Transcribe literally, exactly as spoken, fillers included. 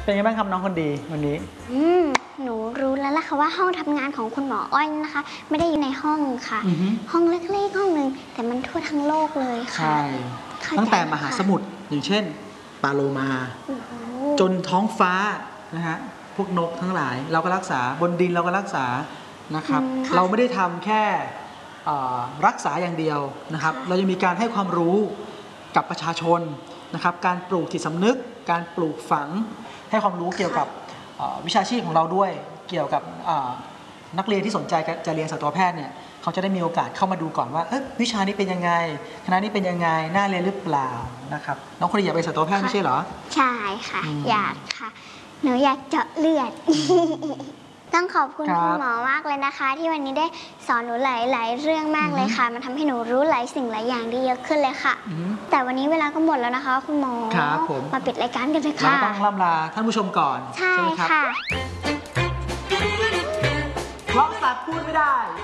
เป็นไงบ้างครับน้องคนดีวันนี้อืมหนูรู้แล้วล่ะค่ะว่าห้องทำงานของคุณหมออ้อยนะคะไม่ได้อยู่ในห้องค่ะห้องเล็กๆห้องหนึ่งแต่มันทั่วทั้งโลกเลยค่ะใช่ตั้งแต่มหาสมุทรอย่างเช่นปลาโลมาจนท้องฟ้านะฮะพวกนกทั้งหลายเราก็รักษาบนดินเราก็รักษานะครับเราไม่ได้ทำแค่รักษาอย่างเดียวนะครับเรายังมีการให้ความรู้กับประชาชนนะครับการปลูกจิตสำนึกการปลูกฝังให้ความรู้เกี่ยวกับวิชาชีพของเราด้วยเกี่ยวกับนักเรียนที่สนใจจะเรียนสัตวแพทย์เนี่ยเขาจะได้มีโอกาสเข้ามาดูก่อนว่าวิชานี้เป็นยังไงคณะนี้เป็นยังไงน่าเรียนหรือเปล่านะครับน้องคนอยากเป็นสัตวแพทย์ไม่ใช่เหรอใช่ค่ะอยากค่ะหนูอยากเจาะเลือดต้องขอบคุณคุณหมอมากเลยนะคะที่วันนี้ได้สอนหนูหลายๆเรื่องมากเลยค่ะมันทำให้หนูรู้หลายสิ่งหลายอย่างได้เยอะขึ้นเลยค่ะแต่วันนี้เวลาก็หมดแล้วนะคะคุณหมอมาปิดรายการกันเลยค่ะเราต้องล่ำลาท่านผู้ชมก่อนใช่ค่ะเพราะสัตว์พูดไม่ได้